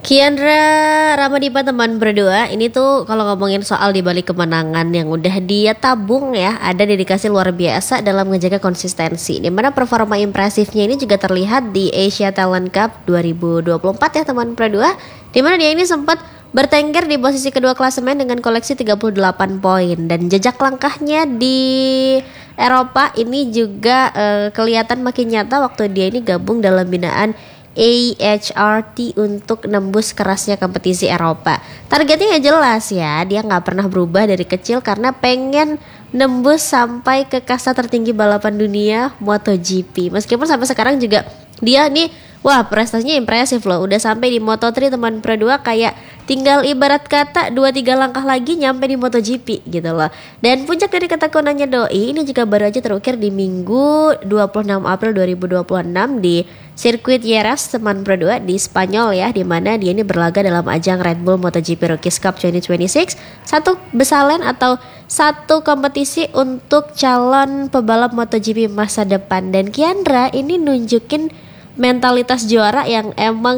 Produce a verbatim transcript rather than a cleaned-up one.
Kiandra Ramadipa teman berdua, ini tuh kalau ngomongin soal dibalik kemenangan yang udah dia tabung ya, ada dedikasi luar biasa dalam menjaga konsistensi. Dimana performa impresifnya ini juga terlihat di Asia Talent Cup dua ribu dua puluh empat ya teman berdua, dimana dia ini sempat bertengger di posisi kedua klasemen dengan koleksi tiga puluh delapan poin, dan jejak langkahnya di Eropa ini juga eh, kelihatan makin nyata waktu dia ini gabung dalam binaan A H R T untuk nembus kerasnya kompetisi Eropa. Targetnya ya jelas ya, dia nggak pernah berubah dari kecil karena pengen nembus sampai ke kasta tertinggi balapan dunia MotoGP. Meskipun sampai sekarang juga dia nih, wah prestasinya impresif loh. Udah sampai di Moto tiga teman Pro dua, kayak tinggal ibarat kata dua tiga langkah lagi nyampe di MotoGP gitu loh. Dan puncak dari ketekunannya doi ini juga baru aja terukir di Minggu dua puluh enam April dua ribu dua puluh enam di sirkuit Jerez teman Pro dua di Spanyol ya, di mana dia ini berlaga dalam ajang Red Bull MotoGP Rookies Cup dua ribu dua puluh enam, satu besalen atau satu kompetisi untuk calon pebalap MotoGP masa depan. Dan Kiandra ini nunjukin mentalitas juara yang emang